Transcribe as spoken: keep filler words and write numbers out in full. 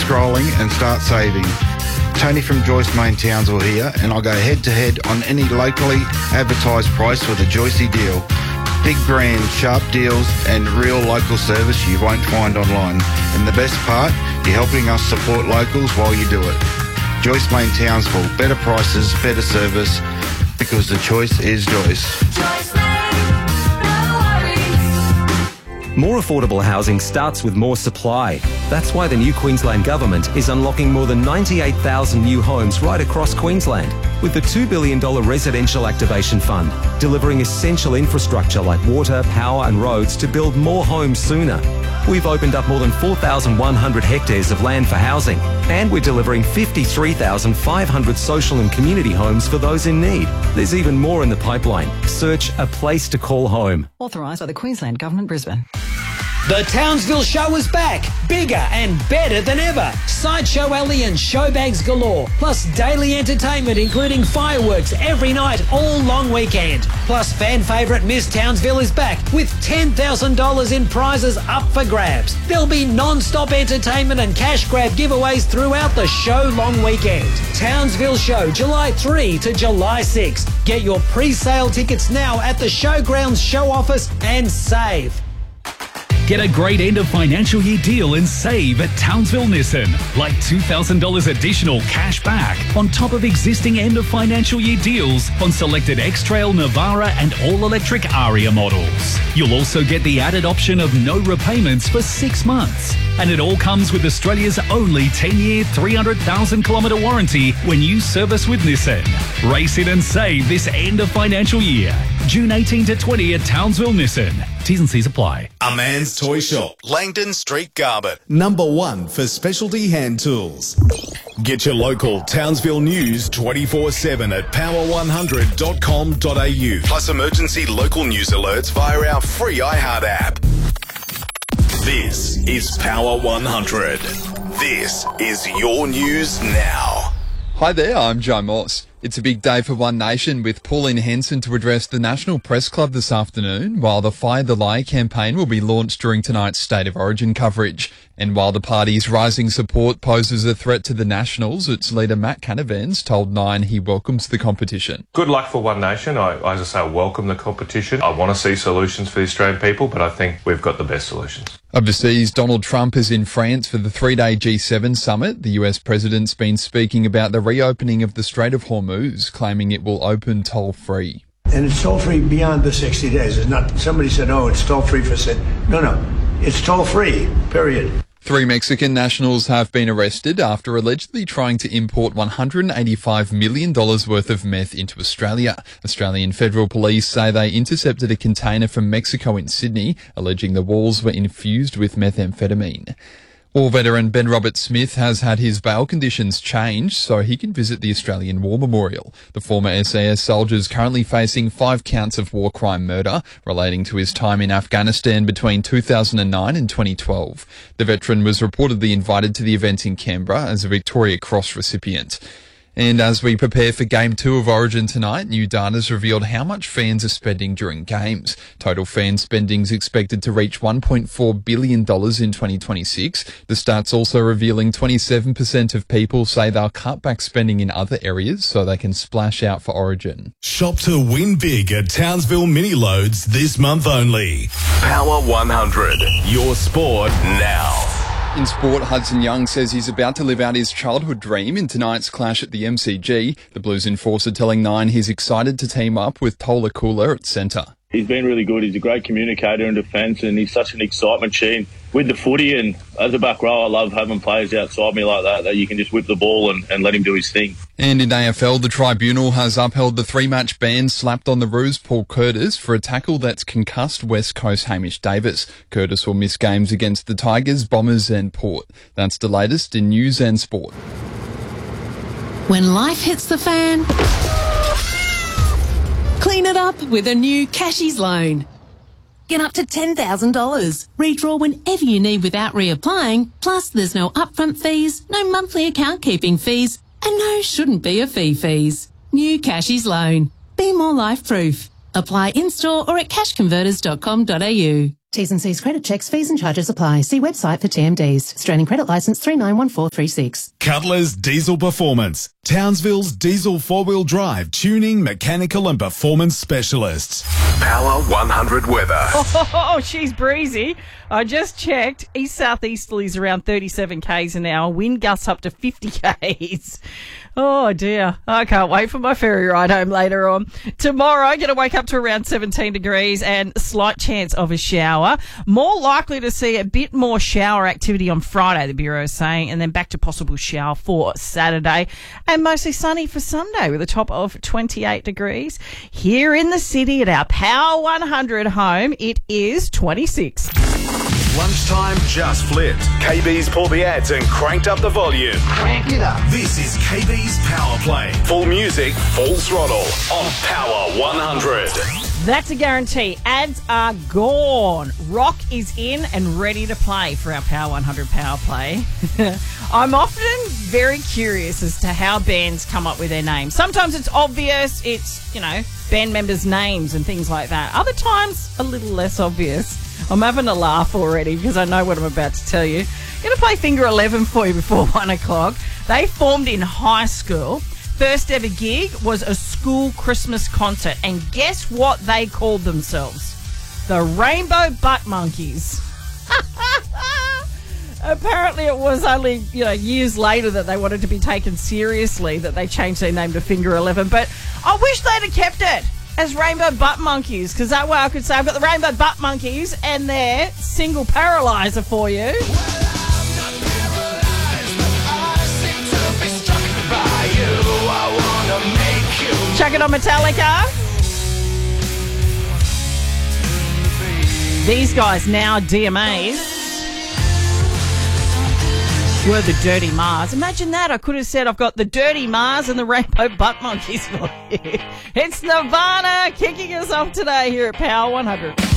scrolling and start saving. Tony from Joyce Main Townsville here, and I'll go head-to-head on any locally advertised price with a Joycey deal. Big brand, sharp deals, and real local service you won't find online. And the best part, you're helping us support locals while you do it. Joyce Main Townsville, better prices, better service, because the choice is Joyce. Joyce Main, no worries. More affordable housing starts with more supply. That's why the new Queensland Government is unlocking more than ninety-eight thousand new homes right across Queensland, with the two billion dollars Residential Activation Fund, delivering essential infrastructure like water, power and roads to build more homes sooner. We've opened up more than four thousand one hundred hectares of land for housing, and we're delivering fifty-three thousand five hundred social and community homes for those in need. There's even more in the pipeline. Search A Place to Call Home. Authorised by the Queensland Government, Brisbane. The Townsville Show is back, bigger and better than ever. Sideshow Alley and showbags galore, plus daily entertainment including fireworks every night all long weekend. Plus fan favourite Miss Townsville is back with ten thousand dollars in prizes up for grabs. There'll be non-stop entertainment and cash grab giveaways throughout the show long weekend. Townsville Show, July third to July sixth. Get your pre-sale tickets now at the Showgrounds show office and save. Get a great end of financial year deal and save at Townsville Nissan. Like two thousand dollars additional cash back on top of existing end of financial year deals on selected X-Trail, Navara and all-electric Aria models. You'll also get the added option of no repayments for six months. And it all comes with Australia's only ten-year, three hundred thousand kilometre warranty when you service with Nissan. Race in and save this end of financial year. June eighteenth to twentieth at Townsville Nissan. T's and C's apply. A Man's Toy Shop, Langdon Street, Garbutt. Number one for specialty hand tools. Get your local Townsville news twenty-four seven at power one hundred dot com dot a u. Plus emergency local news alerts via our free iHeart app. This is Power one hundred. This is your news now. Hi there, I'm Joe Moss. It's a big day for One Nation, with Pauline Henson to address the National Press Club this afternoon, while the Fire the Lie campaign will be launched during tonight's State of Origin coverage. And while the party's rising support poses a threat to the Nationals, its leader Matt Canavan's told Nine he welcomes the competition. Good luck for One Nation. I, as I say, I welcome the competition. I want to see solutions for the Australian people, but I think we've got the best solutions. Overseas, Donald Trump is in France for the three-day G seven summit. The U S president's been speaking about the reopening of the Strait of Hormuz, claiming it will open toll-free. And it's toll-free beyond the sixty days. It's not, somebody said, oh, it's toll-free for... No, no. It's toll-free, period. Three Mexican nationals have been arrested after allegedly trying to import one hundred eighty-five million dollars worth of meth into Australia. Australian Federal Police say they intercepted a container from Mexico in Sydney, alleging the walls were infused with methamphetamine. War veteran Ben Roberts-Smith has had his bail conditions changed so he can visit the Australian War Memorial. The former S A S soldier is currently facing five counts of war crime murder relating to his time in Afghanistan between two thousand nine and twenty twelve. The veteran was reportedly invited to the event in Canberra as a Victoria Cross recipient. And as we prepare for Game two of Origin tonight, new data's revealed how much fans are spending during games. Total fan spending is expected to reach one point four billion dollars in twenty twenty-six. The stats also revealing twenty-seven percent of people say they'll cut back spending in other areas so they can splash out for Origin. Shop to win big at Townsville Mini Loads this month only. Power one hundred, your sport now. In sport, Hudson Young says he's about to live out his childhood dream in tonight's clash at the M C G. The Blues enforcer telling Nine he's excited to team up with Tola Kula at centre. He's been really good. He's a great communicator in defence, and he's such an excitement machine with the footy. And as a back row, I love having players outside me like that, that you can just whip the ball and, and let him do his thing. And in A F L, the Tribunal has upheld the three-match ban slapped on the Roos Paul Curtis for a tackle that's concussed West Coast Hamish Davis. Curtis will miss games against the Tigers, Bombers and Port. That's the latest in news and sport. When life hits the fan, clean it up with a new Cashies loan. Get up to ten thousand dollars. Redraw whenever you need without reapplying. Plus, there's no upfront fees, no monthly account keeping fees, and no shouldn't be a fee fees. New Cashies loan. Be more life proof. Apply in-store or at cash converters dot com dot a u. T's and C's credit checks, fees and charges apply. See website for T M Ds. Australian credit licence three nine one four three six. Cutler's Diesel Performance. Townsville's diesel four-wheel drive, tuning, mechanical and performance specialists. Power one hundred weather. Oh, she's breezy. I just checked. East southeasterlies around thirty-seven k's an hour. Wind gusts up to fifty k's. Oh, dear. I can't wait for my ferry ride home later on. Tomorrow, I'm going to wake up to around seventeen degrees and slight chance of a shower. More likely to see a bit more shower activity on Friday, the Bureau is saying, and then back to possible shower for Saturday. And mostly sunny for Sunday with a top of twenty-eight degrees. Here in the city at our Power one hundred home, it is twenty-six. Lunchtime just flipped. K B's pulled the ads and cranked up the volume. Crank it up. This is K B's Power Play. Full music, full throttle on Power one hundred. That's a guarantee. Ads are gone. Rock is in and ready to play for our Power one hundred Power Play. I'm often very curious as to how bands come up with their names. Sometimes it's obvious. It's, you know, band members' names and things like that. Other times, a little less obvious. I'm having a laugh already because I know what I'm about to tell you. I'm going to play Finger eleven for you before one o'clock. They formed in high school. First ever gig was a school Christmas concert. And guess what they called themselves? The Rainbow Butt Monkeys. Apparently it was only, you know, years later that they wanted to be taken seriously that they changed their name to Finger eleven. But I wish they'd have kept it as Rainbow Butt Monkeys, because that way I could say I've got the Rainbow Butt Monkeys and their single Paralyzer for you. Chuck it on Metallica. These guys, now D M As, were the Dirty Mars. Imagine that. I could have said I've got the Dirty Mars and the Rainbow Butt Monkeys for you. It's Nirvana kicking us off today here at Power one hundred.